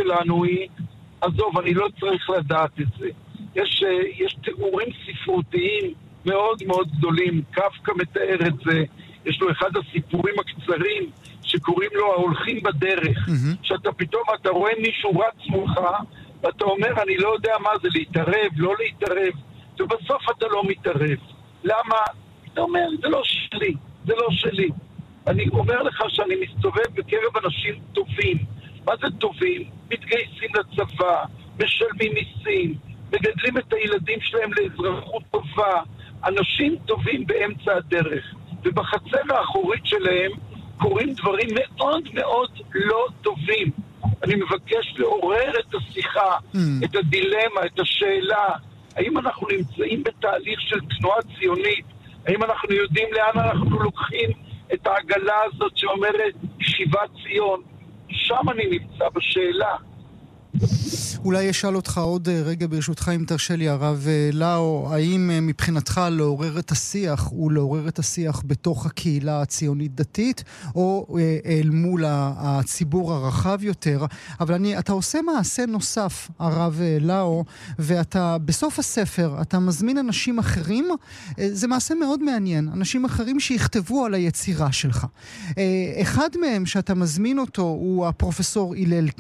שלנו היא, עזוב, אני לא צריך לדעת את זה. יש תיאורים ספרותיים מאוד מאוד גדולים, קפקא מתאר את זה, יש לו אחד הסיפורים הקצרים שקוראים לו ההולכים בדרך, שאתה פתאום אתה רואה מישהו רץ מולך ואתה אומר אני לא יודע מה זה להתערב, לא להתערב, ובסוף אתה לא מתערב. למה? אתה אומר זה לא שלי, זה לא שלי. אני אומר לך שאני מסתובב בקרב אנשים טובים. מה זה טובים? מתגייסים לצבא, משלמים מיסים, מגדלים את הילדים שלהם לאזרחות טובה, אנשים טובים באמצע הדרך, ובחצר האחורית שלהם קורים דברים מאוד מאוד לא טובים. אני מבקש לעורר את השיחה, את הדילמה, את השאלה, האם אנחנו נמצאים בתהליך של תנועה ציונית, האם אנחנו יודעים לאן אנחנו לוקחים את העגלה הזאת שאומרת שיבת ציון. שם אני נמצא בשאלה. אולי אשאל אותך עוד רגע ברשותך אם תרשה לי הרב לאו, האם מבחינתך לעורר את השיח הוא לעורר את השיח בתוך הקהילה הציונית דתית או אל מול הציבור הרחב יותר? אבל אתה עושה מעשה נוסף הרב לאו, ואתה בסוף הספר אתה מזמין אנשים אחרים, זה מעשה מאוד מעניין, אנשים אחרים שיכתבו על היצירה שלך. אחד מהם שאתה מזמין אותו הוא הפרופסור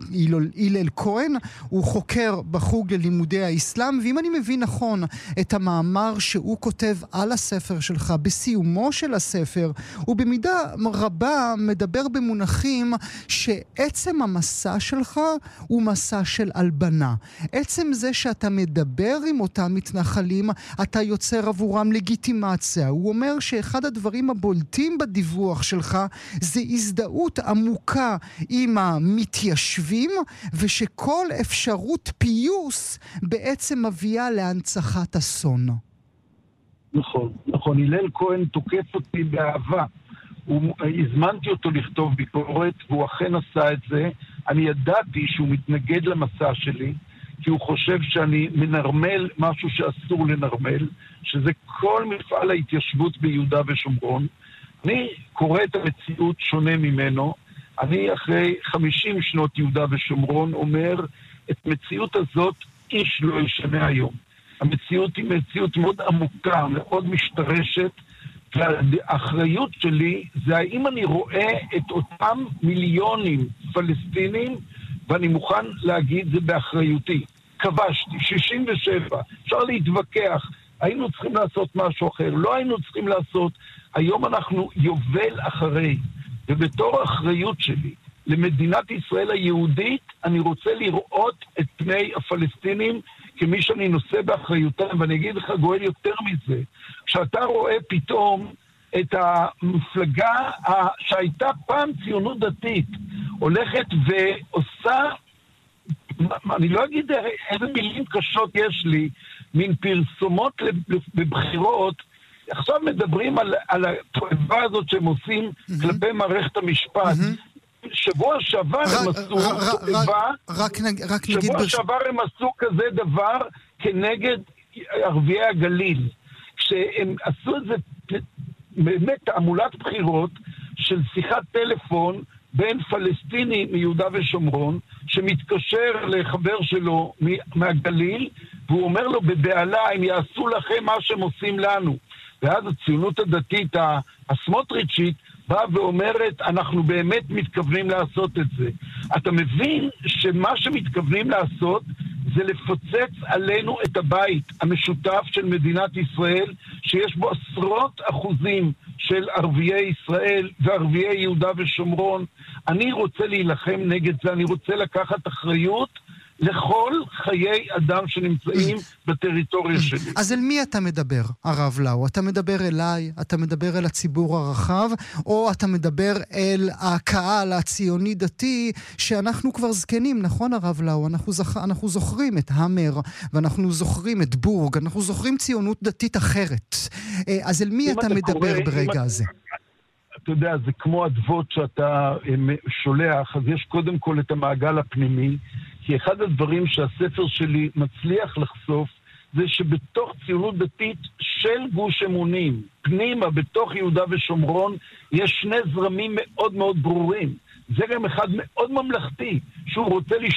הלל כהן, הוא חוקר בחוג ללימודי האסלאם, ואם אני מבין נכון את המאמר שהוא כותב על הספר שלך, בסיומו של הספר, הוא במידה רבה מדבר במונחים שעצם המסע שלך הוא מסע של הלבנה. עצם זה שאתה מדבר עם אותם מתנחלים, אתה יוצר עבורם לגיטימציה. הוא אומר שאחד הדברים הבולטים בדיווח שלך זה הזדהות עמוקה עם המתיישבים, ושכל אפשרות פיוס בעצם מביאה להנצחת אסון. נכון, נכון. הלל כהן תוקף אותי באהבה. הזמנתי אותו לכתוב ביקורת, והוא אכן עשה את זה. אני ידעתי שהוא מתנגד למסע שלי, כי הוא חושב שאני מנרמל משהו שאסור לנרמל, שזה כל מפעל ההתיישבות ביהודה ושומרון. אני קורא את המציאות שונה ממנו. אני אחרי 50 שנות יהודה ושומרון אומר, את המציאות הזאת איש לא ישנה היום. המציאות היא מציאות מאוד עמוקה, מאוד משתרשת, והאחריות שלי זה האם אני רואה את אותם מיליונים פלסטינים, ואני מוכן להגיד זה באחריותי. כבשתי, 67, אפשר להתווכח, היינו צריכים לעשות משהו אחר, לא היינו צריכים לעשות, היום אנחנו יובל אחרי, ובתור האחריות שלי למדינת ישראל היהודית, אני רוצה לראות את פני הפלסטינים כמי שאני נושא באחריותם, ואני אגיד לך גואל יותר מזה, כשאתה רואה פתאום את המפלגה שהייתה פעם ציונות דתית, הולכת ועושה, אני לא אגיד איזה מילים קשות יש לי, מין פרסומות בבחירות, עכשיו מדברים על התועבה הזאת שהם עושים כלפי מערכת המשפט. שבוע שעבר הם עשו שבוע שעבר הם עשו כזה דבר כנגד ערביי הגליל. כשהם עשו את זה באמת תעמולת בחירות של שיחת טלפון בין פלסטיני מיהודה ושומרון, שמתקשר לחבר שלו מהגליל, והוא אומר לו בבעלה, הם יעשו לכם מה שהם עושים לנו. ואז הציונות הדתית, הסמוטריצ'ית, באה ואומרת, אנחנו באמת מתכוונים לעשות את זה. אתה מבין שמה שמתכוונים לעשות זה לפוצץ עלינו את הבית המשותף של מדינת ישראל, שיש בו עשרות אחוזים של ערביי ישראל וערביי יהודה ושומרון. אני רוצה להילחם נגד זה, אני רוצה לקחת אחריות לכל חיי אדם שנמצאים בטריטוריה שלי. אז אל מי אתה מדבר, הרב לאו? אתה מדבר אליי, אתה מדבר אל הציבור הרחב, או אתה מדבר אל הקהל הציוני דתי, שאנחנו כבר זקנים, נכון הרב לאו? אנחנו זוכרים את המר, ואנחנו זוכרים את בורג, אנחנו זוכרים ציונות דתית אחרת. אז אל מי אתה מדבר ברגע הזה? אתה יודע, זה כמו אדוות שאתה שולח, אז יש קודם כל את המעגל הפנימי, כי אחד הדברים שהספר שלי מצליח לחשוף, זה שבתוך ציונות דתית של גוש אמונים, פנימה, בתוך יהודה ושומרון, יש שני זרמים מאוד מאוד ברורים. זרם אחד מאוד ממלכתי, שהוא רוצה